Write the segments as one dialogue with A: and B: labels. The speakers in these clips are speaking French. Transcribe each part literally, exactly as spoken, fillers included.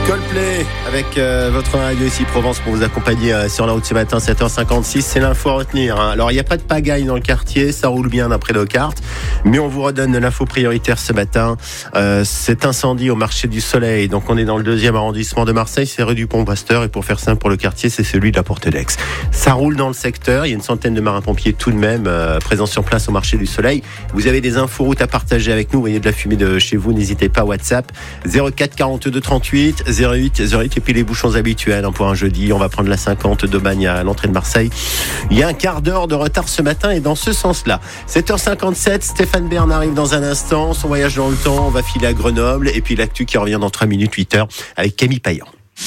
A: Coldplay avec euh, votre radio ici Provence pour vous accompagner euh, sur la route ce matin, sept heures cinquante-six. C'est l'info à retenir, hein. Alors il n'y a pas de pagaille dans le quartier, ça roule bien d'après nos cartes, mais on vous redonne l'info prioritaire ce matin. Euh, cet incendie au marché du Soleil, donc on est dans le deuxième arrondissement de Marseille, c'est rue du Pont-Pasteur, et pour faire simple pour le quartier, c'est celui de la Porte d'Aix. Ça roule dans le secteur, il y a une centaine de marins-pompiers tout de même euh, présents sur place au marché du Soleil. Vous avez des infos routes à partager avec nous, vous voyez de la fumée de chez vous, n'hésitez pas, WhatsApp zéro quatre quarante-deux trente-huit zéro huit zéro huit, et puis les bouchons habituels hein, pour un jeudi, on va prendre la cinquante d'Aubagne à l'entrée de Marseille. Il y a un quart d'heure de retard ce matin et dans ce sens-là. sept heures cinquante-sept, Stéphane Bern arrive dans un instant, son voyage dans le temps, on va filer à Grenoble, et puis l'actu qui revient dans trois minutes, huit heures, avec Camille Payan.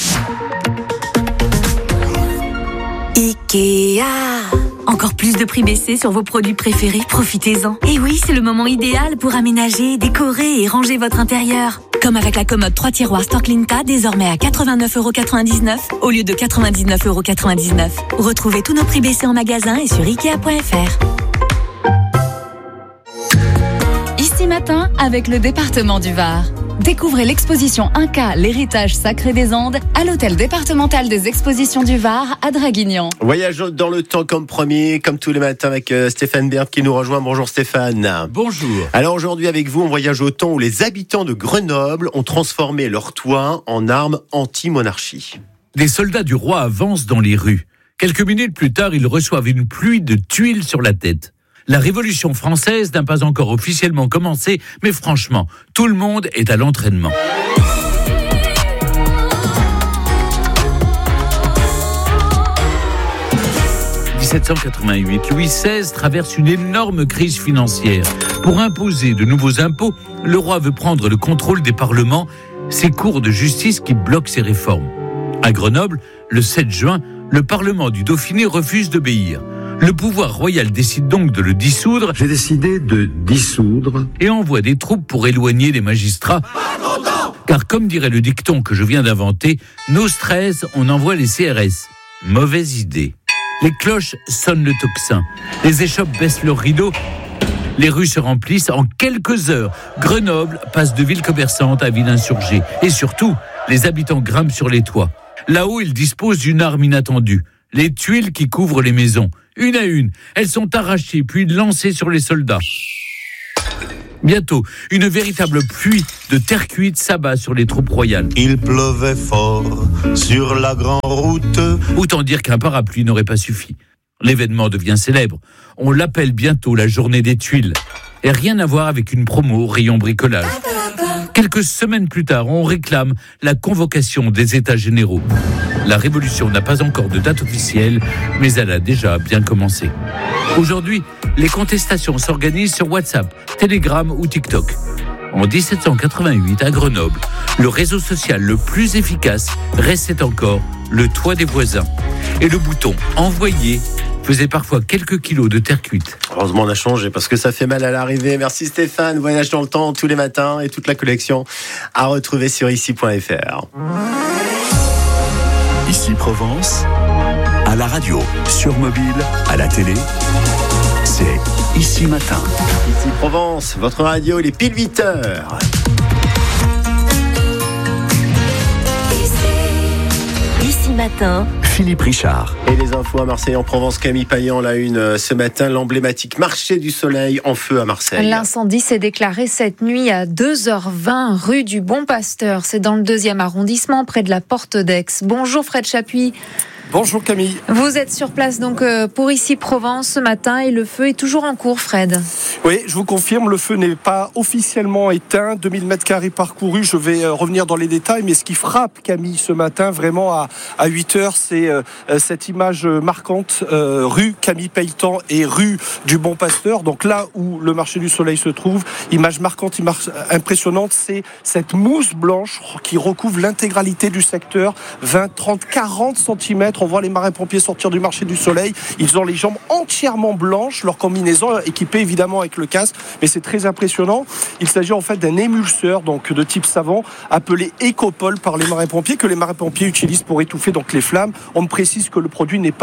B: Ikea. Encore plus de prix baissés sur vos produits préférés, profitez-en. Et oui, c'est le moment idéal pour aménager, décorer et ranger votre intérieur. Comme avec la commode trois tiroirs Storklinka, désormais à quatre-vingt-neuf euros quatre-vingt-dix-neuf au lieu de quatre-vingt-dix-neuf euros quatre-vingt-dix-neuf. Retrouvez tous nos prix baissés en magasin et sur ikea point f r.
C: Ici Matin avec le département du Var. Découvrez l'exposition Inca, l'héritage sacré des Andes à l'hôtel départemental des expositions du Var à Draguignan.
A: Voyage dans le temps comme promis, comme tous les matins avec euh, Stéphane Bern qui nous rejoint. Bonjour Stéphane.
D: Bonjour.
A: Alors aujourd'hui avec vous, on voyage au temps où les habitants de Grenoble ont transformé leur toit en arme anti-monarchie.
D: Des soldats du roi avancent dans les rues. Quelques minutes plus tard, ils reçoivent une pluie de tuiles sur la tête. La Révolution française n'a pas encore officiellement commencé, mais franchement, tout le monde est à l'entraînement. dix-sept cent quatre-vingt-huit, Louis seize traverse une énorme crise financière. Pour imposer de nouveaux impôts, le roi veut prendre le contrôle des parlements, ces cours de justice qui bloquent ses réformes. À Grenoble, le sept juin, le Parlement du Dauphiné refuse d'obéir. Le pouvoir royal décide donc de le dissoudre.
E: J'ai décidé de dissoudre.
D: Et envoie des troupes pour éloigner les magistrats. Car comme dirait le dicton que je viens d'inventer, nos stress, on envoie les C R S. Mauvaise idée. Les cloches sonnent le tocsin. Les échoppes baissent leurs rideaux. Les rues se remplissent en quelques heures. Grenoble passe de ville commerçante à ville insurgée. Et surtout, les habitants grimpent sur les toits. Là-haut, ils disposent d'une arme inattendue. Les tuiles qui couvrent les maisons. Une à une, elles sont arrachées puis lancées sur les soldats. Bientôt, une véritable pluie de terre cuite s'abat sur les troupes royales.
F: Il pleuvait fort sur la grande route.
D: Autant dire qu'un parapluie n'aurait pas suffi. L'événement devient célèbre. On l'appelle bientôt la journée des tuiles. Et rien à voir avec une promo au rayon bricolage. Quelques semaines plus tard, on réclame la convocation des États généraux. La révolution n'a pas encore de date officielle, mais elle a déjà bien commencé. Aujourd'hui, les contestations s'organisent sur WhatsApp, Telegram ou TikTok. En dix-sept cent quatre-vingt-huit, à Grenoble, le réseau social le plus efficace restait encore le toit des voisins. Et le bouton « Envoyer » faisait parfois quelques kilos de terre cuite.
A: Heureusement, on a changé parce que ça fait mal à l'arrivée. Merci Stéphane. Voyage dans le temps tous les matins et toute la collection à retrouver sur ici point f r.
E: Ici Provence, à la radio, sur mobile, à la télé, c'est Ici Matin.
A: Ici Provence, votre radio, il est pile huit heures.
B: Ici Matin,
E: Philippe Richard.
A: Et les infos à Marseille en Provence, Camille Payan, la une ce matin, l'emblématique marché du Soleil en feu à Marseille.
G: L'incendie s'est déclaré cette nuit à deux heures vingt rue du Bon Pasteur. C'est dans le deuxième arrondissement, près de la Porte d'Aix. Bonjour Fred Chapuis.
H: Bonjour Camille.
G: Vous êtes sur place donc pour Ici Provence ce matin et le feu est toujours en cours, Fred.
H: Oui, je vous confirme, le feu n'est pas officiellement éteint. deux mille mètres carrés parcourus, je vais revenir dans les détails, mais ce qui frappe Camille ce matin, vraiment à, à huit heures, c'est euh, cette image marquante, euh, rue Camille Pelletan et rue du Bon Pasteur. Donc là où le marché du Soleil se trouve, image marquante, image impressionnante, c'est cette mousse blanche qui recouvre l'intégralité du secteur, vingt, trente, quarante centimètres. On voit les marins-pompiers sortir du marché du Soleil. Ils ont les jambes entièrement blanches, leur combinaison équipée évidemment avec le casque, mais c'est très impressionnant. Il s'agit en fait d'un émulseur donc de type savon appelé Ecopol par les marins-pompiers que les marins-pompiers utilisent pour étouffer donc les flammes. On me précise que le produit n'est pas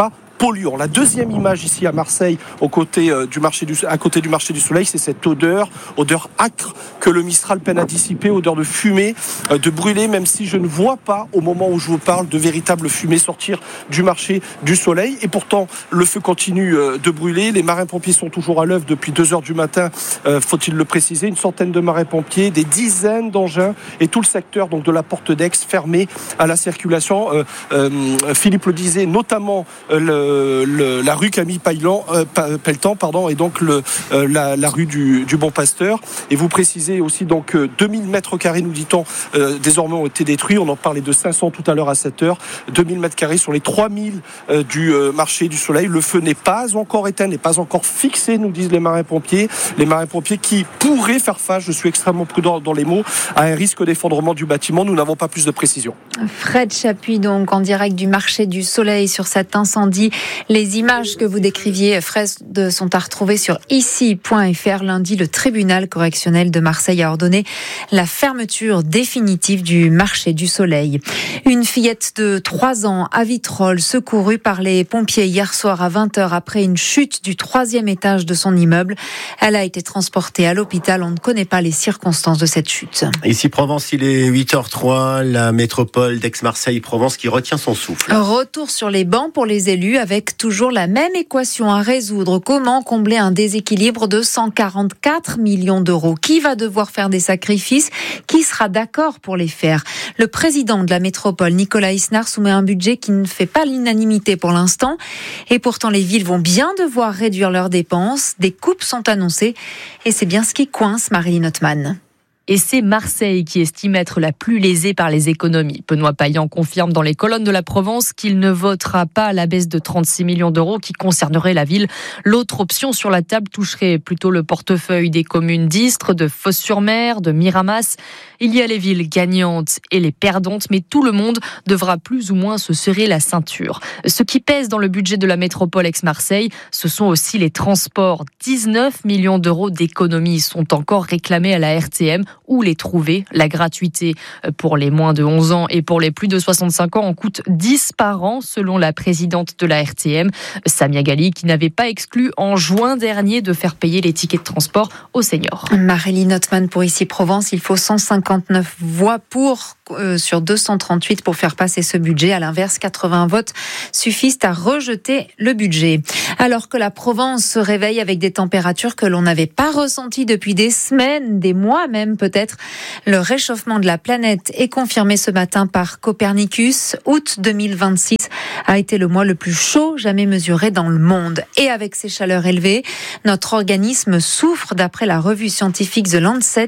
H: polluant. La deuxième image ici à Marseille, au côté, euh, du marché du, à côté du marché du Soleil, c'est cette odeur, odeur âcre que le Mistral peine à dissiper, odeur de fumée, euh, de brûlé, même si je ne vois pas au moment où je vous parle de véritable fumée sortir du marché du Soleil. Et pourtant, le feu continue euh, de brûler. Les marins-pompiers sont toujours à l'œuvre depuis deux heures du matin, euh, faut-il le préciser. Une centaine de marins-pompiers, des dizaines d'engins et tout le secteur donc, de la porte d'Aix fermé à la circulation. Euh, euh, Philippe le disait, notamment euh, le, le, la rue Camille Pelletan, euh, Pelletan pardon, et donc le, euh, la, la rue du, du Bon Pasteur. Et vous précisez aussi donc euh, deux mille mètres carrés, nous dit-on, euh, désormais ont été détruits. On en parlait de cinq cents tout à l'heure à sept heures. deux mille mètres carrés sur les trois mille euh, du euh, marché du Soleil. Le feu n'est pas encore éteint, n'est pas encore fixé, nous disent les marins-pompiers. Les marins-pompiers qui pourraient faire face, je suis extrêmement prudent dans les mots, à un risque d'effondrement du bâtiment. Nous n'avons pas plus de précision.
G: Fred Chapuis, donc en direct du marché du Soleil sur cet incendie. Les images que vous décriviez, Fred, sont à retrouver sur ici point f r. Lundi, le tribunal correctionnel de Marseille a ordonné la fermeture définitive du marché du Soleil. Une fillette de trois ans à Vitrolles, secourue par les pompiers hier soir à vingt heures après une chute du troisième étage de son immeuble. Elle a été transportée à l'hôpital. On ne connaît pas les circonstances de cette chute.
A: Ici Provence, il est huit heures trois, la métropole d'Aix-Marseille-Provence qui retient son souffle.
G: Retour sur les bancs pour les élus avec toujours la même équation à résoudre. Comment combler un déséquilibre de cent quarante-quatre millions d'euros? Qui va devoir faire des sacrifices? Qui sera d'accord pour les faire? Le président de la métropole, Nicolas Isnard, soumet un budget qui ne fait pas l'unanimité pour l'instant. Et pourtant, les villes vont bien devoir réduire leurs dépenses. Des coupes sont annoncées. Et c'est bien ce qui coince Marilyn Ottman.
I: Et c'est Marseille qui estime être la plus lésée par les économies. Benoît Payan confirme dans les colonnes de la Provence qu'il ne votera pas la baisse de trente-six millions d'euros qui concernerait la ville. L'autre option sur la table toucherait plutôt le portefeuille des communes d'Istres, de Fos-sur-Mer, de Miramas. Il y a les villes gagnantes et les perdantes, mais tout le monde devra plus ou moins se serrer la ceinture. Ce qui pèse dans le budget de la métropole Aix-Marseille, ce sont aussi les transports. dix-neuf millions d'euros d'économies sont encore réclamés à la R T M. Où les trouver? La gratuité pour les moins de onze ans et pour les plus de soixante-cinq ans en coûte dix par an, selon la présidente de la R T M, Samia Ghali, qui n'avait pas exclu en juin dernier de faire payer les tickets de transport aux seniors.
G: Marilyn Ottman pour ici Provence, il faut cent cinquante-neuf voix pour euh, sur deux cent trente-huit pour faire passer ce budget. À l'inverse, quatre-vingts votes suffisent à rejeter le budget. Alors que la Provence se réveille avec des températures que l'on n'avait pas ressenties depuis des semaines, des mois même peut-être, le réchauffement de la planète est confirmé ce matin par Copernicus. Août deux mille vingt-six a été le mois le plus chaud jamais mesuré dans le monde. Et avec ces chaleurs élevées, notre organisme souffre, d'après la revue scientifique The Lancet.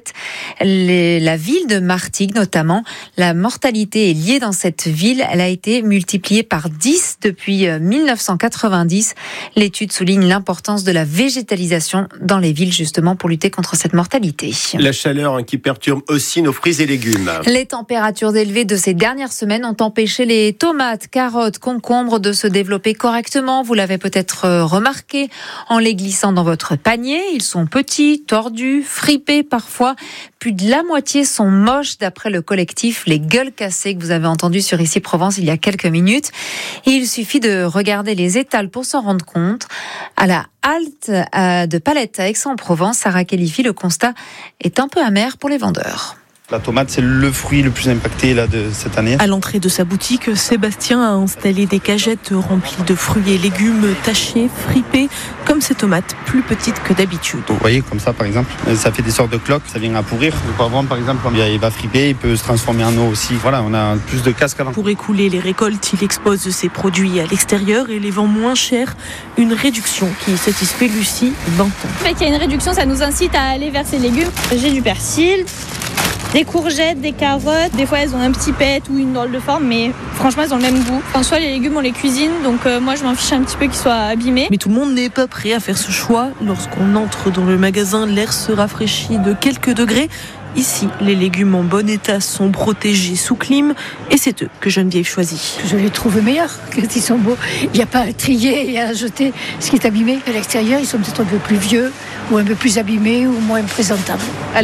G: Les, la ville de Martigues notamment, la mortalité est liée dans cette ville. Elle a été multipliée par dix depuis mille neuf cent quatre-vingt-dix. L'étude souligne l'importance de la végétalisation dans les villes justement pour lutter contre cette mortalité.
A: La chaleur qui perturbe aussi nos fruits et légumes.
G: Les températures élevées de ces dernières semaines ont empêché les tomates, carottes, concombres de se développer correctement. Vous l'avez peut-être remarqué en les glissant dans votre panier. Ils sont petits, tordus, fripés parfois. Plus de la moitié sont moches d'après le collectif Les Gueules Cassées que vous avez entendu sur Ici Provence il y a quelques minutes. Et il suffit de regarder les étals pour s'en rendre compte. À la halte de Palette à Aix-en-Provence, Sarah Kelifi, le constat est un peu amer pour les vendeurs.
J: La tomate, c'est le fruit le plus impacté là, de cette année.
K: À l'entrée de sa boutique, Sébastien a installé des cagettes remplies de fruits et légumes tachés, fripés, comme ces tomates plus petites que d'habitude.
J: Vous voyez, comme ça par exemple, ça fait des sortes de cloques, ça vient à pourrir. Le poivron par exemple, il va friper, il peut se transformer en eau aussi. Voilà, on a plus de casse qu'avant.
K: Pour écouler les récoltes, il expose ses produits à l'extérieur et les vend moins cher. Une réduction qui satisfait Lucie, vingt ans.
L: Le fait qu'il y a une réduction, ça nous incite à aller vers ces légumes. J'ai du persil, des courgettes, des carottes. Des fois, elles ont un petit pet ou une drôle de forme, mais franchement, elles ont le même goût. En soi, les légumes, on les cuisine, donc euh, moi, je m'en fiche un petit peu qu'ils soient abîmés.
K: Mais tout le monde n'est pas prêt à faire ce choix. Lorsqu'on entre dans le magasin, l'air se rafraîchit de quelques degrés. Ici, les légumes en bon état sont protégés sous clim et c'est eux que Geneviève choisit.
M: Je les trouve meilleurs quand ils sont beaux. Il n'y a pas à trier et à jeter ce qui est abîmé. À l'extérieur, ils sont peut-être un peu plus vieux ou un peu plus abîmés ou moins présentables.
K: À l'extérieur ?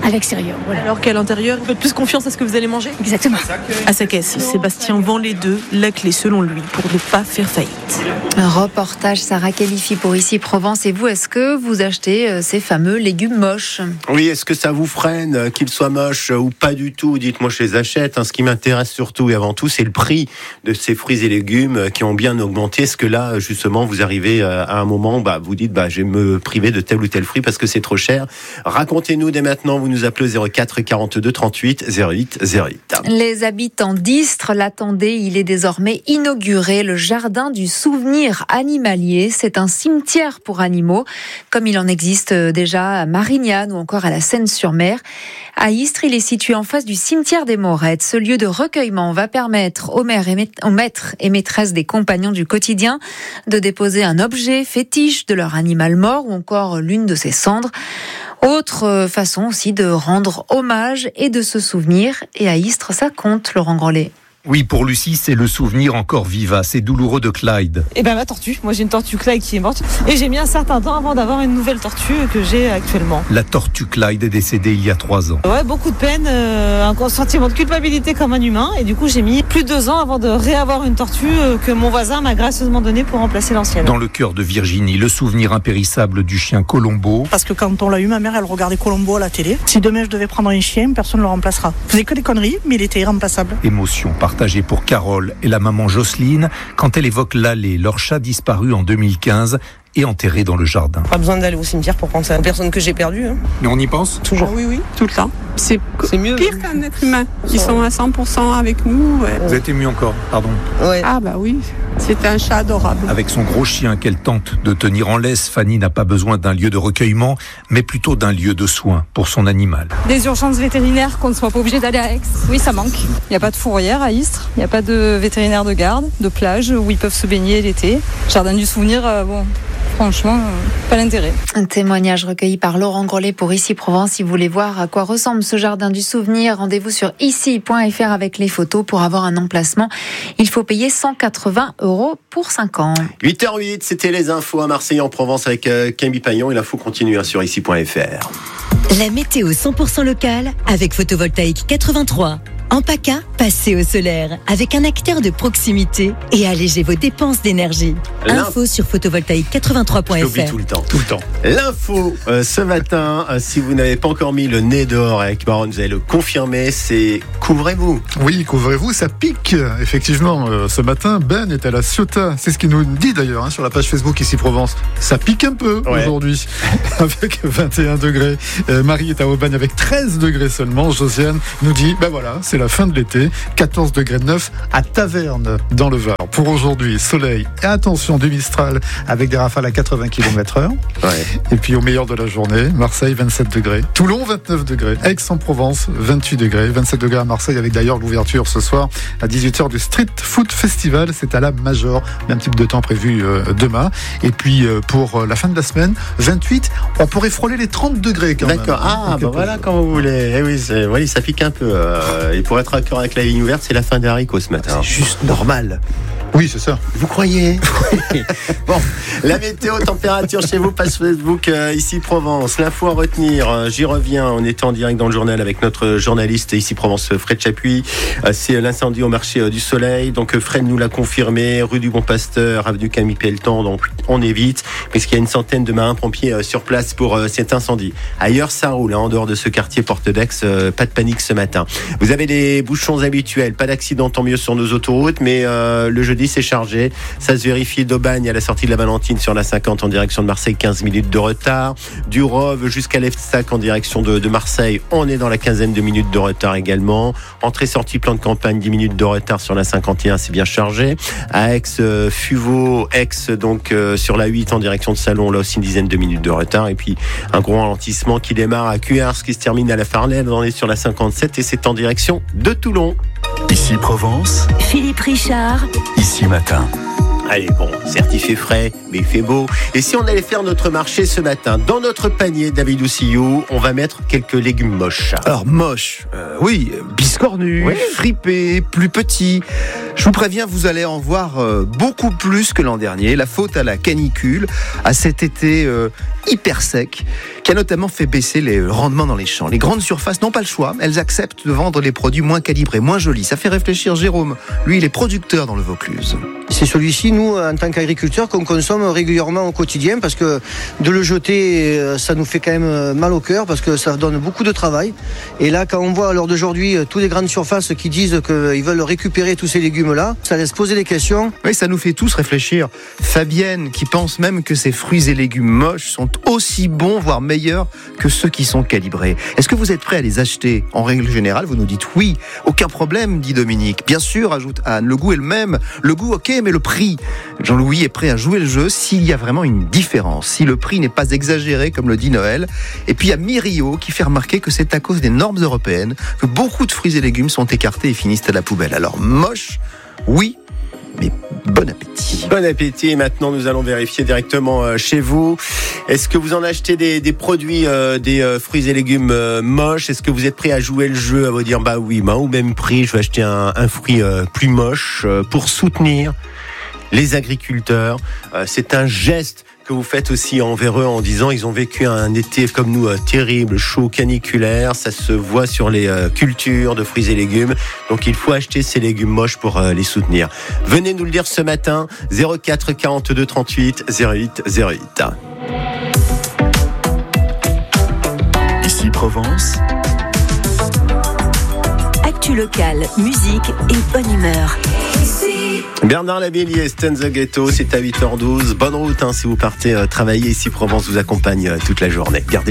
M: à l'extérieur. Voilà.
K: Alors qu'à l'intérieur, vous faites plus confiance à ce que vous allez manger ?
M: Exactement.
K: À sa caisse, Sébastien vend les deux, la clé selon lui pour ne pas faire faillite.
G: Un reportage Sarah Qualifi pour Ici Provence. Et vous, est-ce que vous achetez ces fameux légumes moches ?
A: Oui, est-ce que ça vous freine qu'ils soient moches ou pas du tout ? Dites-moi, je les achète. Ce qui m'intéresse surtout et avant tout, c'est le prix de ces fruits et légumes qui ont bien augmenté. Est-ce que là, justement, vous arrivez à un moment, bah, vous dites, bah, je vais me priver de tel ou tel fruit parce que c'est trop cher. Racontez-nous dès maintenant. Vous nous appelez au zéro quatre quarante-deux trente-huit zéro huit zéro huit.
G: Les habitants d'Istres l'attendaient. Il est désormais inauguré, le jardin du souvenir animalier. C'est un cimetière pour animaux, comme il en existe déjà à Marignane ou encore à la Seine-sur-Mer. À Istres, il est situé en face du cimetière des Morettes. Ce lieu de recueillement va permettre aux maîtres et maîtresses des compagnons du quotidien de déposer un objet fétiche de leur animal mort ou encore l'une de ses cendres. Autre façon aussi de rendre hommage et de se souvenir. Et à Istres, ça compte, Laurent Grollet.
N: Oui, pour Lucie, c'est le souvenir encore vivace et douloureux de Clyde.
O: Eh ben ma tortue, moi j'ai une tortue Clyde qui est morte et j'ai mis un certain temps avant d'avoir une nouvelle tortue que j'ai actuellement.
N: La tortue Clyde est décédée il y a trois ans.
O: Ouais, beaucoup de peine, euh, un sentiment de culpabilité comme un humain et du coup j'ai mis plus de deux ans avant de réavoir une tortue euh, que mon voisin m'a gracieusement donnée pour remplacer l'ancienne.
N: Dans le cœur de Virginie, le souvenir impérissable du chien Colombo.
P: Parce que quand on l'a eu, ma mère elle regardait Colombo à la télé. Si demain je devais prendre un chien, personne ne le remplacera. Il faisait que des conneries, mais il était irremplaçable.
N: Émotion partagée pour Carole et la maman Jocelyne quand elle évoque Lalé, leur chat disparu en deux mille quinze et enterré dans le jardin.
Q: Pas besoin d'aller au cimetière pour penser à la personne que j'ai perdue. Hein.
N: Mais on y pense ?
Q: Toujours.
R: Ah oui, oui, tout le temps. C'est,
Q: c'est mieux.
R: Pire qu'un être humain. Ils sont à cent pour cent avec nous. Ouais.
N: Vous êtes ému encore, pardon.
Q: Ouais.
R: Ah bah oui, c'était un chat adorable.
N: Avec son gros chien qu'elle tente de tenir en laisse, Fanny n'a pas besoin d'un lieu de recueillement, mais plutôt d'un lieu de soins pour son animal.
S: Des urgences vétérinaires, qu'on ne soit pas obligé d'aller à Aix. Oui, ça manque. Il n'y a pas de fourrière à Istres, il n'y a pas de vétérinaire de garde, de plage où ils peuvent se baigner l'été. Jardin du souvenir, euh, bon... Franchement, euh, pas l'intérêt.
G: Un témoignage recueilli par Laurent Grollet pour Ici Provence. Si vous voulez voir à quoi ressemble ce jardin du souvenir, rendez-vous sur ici point f r avec les photos. Pour avoir un emplacement, il faut payer cent quatre-vingts euros pour cinq ans.
A: huit heures huit, c'était les infos à Marseille en Provence avec euh, Camille Paillon. Et l'info continue hein, sur ici point f r.
T: La météo cent pour cent locale avec Photovoltaïque quatre-vingt-trois. En PACA, passez au solaire avec un acteur de proximité et allégez vos dépenses d'énergie.
A: L'info.
T: Info sur photovoltaïque quatre-vingt-trois point f r.
A: J'oublie tout le temps. Tout le temps. L'info euh, ce matin, euh, si vous n'avez pas encore mis le nez dehors avec Baron, vous allez le confirmer, c'est couvrez-vous.
U: Oui, couvrez-vous, ça pique. Effectivement, euh, ce matin, Ben est à la Ciotat. C'est ce qu'il nous dit d'ailleurs hein, sur la page Facebook Ici Provence. Ça pique un peu ouais. aujourd'hui avec vingt et un degrés. Euh, Marie est à Aubagne avec treize degrés seulement. Josiane nous dit, ben voilà, c'est la fin de l'été, quatorze degrés neuf à Taverne dans le Var. Pour aujourd'hui, soleil et attention du Mistral avec des rafales à quatre-vingts kilomètres heure. Ouais. Et puis au meilleur de la journée, Marseille vingt-sept degrés, Toulon vingt-neuf degrés, Aix-en-Provence vingt-huit degrés, vingt-sept degrés à Marseille avec d'ailleurs l'ouverture ce soir à dix-huit heures du Street Food Festival. C'est à la Major, même type de temps prévu euh, demain. Et puis euh, pour la fin de la semaine, vingt-huit, on pourrait frôler les trente degrés quand
A: D'accord.
U: même.
A: Ah, bah voilà quand vous voulez. Eh oui, c'est, oui, ça pique un peu. Euh, et pour être accord avec la ligne ouverte, c'est la fin des haricots ce matin.
U: C'est juste normal. Oui, c'est ça.
A: Vous croyez? Bon, la météo, température chez vous, page Facebook, euh, Ici Provence. L'info à retenir, euh, j'y reviens. On était en direct dans le journal avec notre journaliste Ici Provence, Fred Chapuis. Euh, c'est l'incendie au marché euh, du Soleil. Donc Fred nous l'a confirmé. Rue du Bon Pasteur, avenue Camille Pelletan. Donc on évite, puisqu'il y a une centaine de marins-pompiers euh, sur place pour euh, cet incendie. Ailleurs, ça roule. Hein, en dehors de ce quartier Porte d'Aix, euh, pas de panique ce matin. Vous avez des bouchons habituels, pas d'accident, tant mieux sur nos autoroutes, mais euh, le jeudi c'est chargé. Ça se vérifie d'Aubagne à la sortie de la Valentine sur la cinquante en direction de Marseille, quinze minutes de retard. Du Rove jusqu'à l'Efstac en direction de, de Marseille, on est dans la quinzaine de minutes de retard également. Entrée-sortie plan de campagne, dix minutes de retard sur la cinquante et un, c'est bien chargé. À Aix, euh, Fuveau, Aix, donc euh, sur la huit en direction de Salon, là aussi une dizaine de minutes de retard. Et puis un gros ralentissement qui démarre à Cuers, qui se termine à la Farnède. On est sur la cinquante-sept et c'est en direction de Toulon.
E: Ici Provence,
B: Philippe Richard.
E: Ici Matin.
A: Allez, bon, certes il fait frais, mais il fait beau. Et si on allait faire notre marché ce matin, dans notre panier, David Oussillou, on va mettre quelques légumes moches.
V: Alors moche, euh, oui, biscornu, oui. fripé, plus petit.
C: Je vous préviens, vous allez en voir euh, beaucoup plus que l'an dernier. La faute à la canicule, à cet été euh, hyper sec, qui a notamment fait baisser les rendements dans les champs. Les grandes surfaces n'ont pas le choix, elles acceptent de vendre les produits moins calibrés, moins jolis. Ça fait réfléchir Jérôme, lui il est producteur dans le Vaucluse.
V: C'est celui-ci, nous, en tant qu'agriculteurs, qu'on consomme régulièrement au quotidien, parce que de le jeter, ça nous fait quand même mal au cœur, parce que ça donne beaucoup de travail. Et là, quand on voit à l'heure d'aujourd'hui toutes les grandes surfaces qui disent qu'ils veulent récupérer tous ces légumes-là, ça laisse poser des questions.
C: Oui, ça nous fait tous réfléchir. Fabienne, qui pense même que ces fruits et légumes moches sont aussi bons, voire meilleurs que ceux qui sont calibrés. Est-ce que vous êtes prêt à les acheter ? En règle générale, vous nous dites oui. Aucun problème, dit Dominique. Bien sûr, ajoute Anne, le goût est le même. Le goût, ok, mais le prix. Jean-Louis est prêt à jouer le jeu s'il y a vraiment une différence, si le prix n'est pas exagéré, comme le dit Noël. Et puis il y a Myrio qui fait remarquer que c'est à cause des normes européennes que beaucoup de fruits et légumes sont écartés et finissent à la poubelle. Alors moche, oui, mais bon appétit.
A: Bon appétit. Et maintenant, nous allons vérifier directement chez vous. Est-ce que vous en achetez des, des produits, euh, des euh, fruits et légumes euh, moches ? Est-ce que vous êtes prêt à jouer le jeu, à vous dire, bah oui, bah, au même prix, je vais acheter un, un fruit euh, plus moche euh, pour soutenir les agriculteurs. Euh, c'est un geste que vous faites aussi envers eux en disant ils ont vécu un été comme nous euh, terrible, chaud, caniculaire, ça se voit sur les euh, cultures de fruits et légumes, donc il faut acheter ces légumes moches pour euh, les soutenir. Venez nous le dire ce matin, zéro quatre quarante-deux trente-huit zéro huit zéro huit.
E: Ici Provence.
B: Actu locale, musique et bonne humeur.
A: Bernard Lavilliers, Stand the Ghetto, c'est à huit heures douze. Bonne route hein, si vous partez euh, travailler ici. Provence vous accompagne euh, toute la journée. Gardez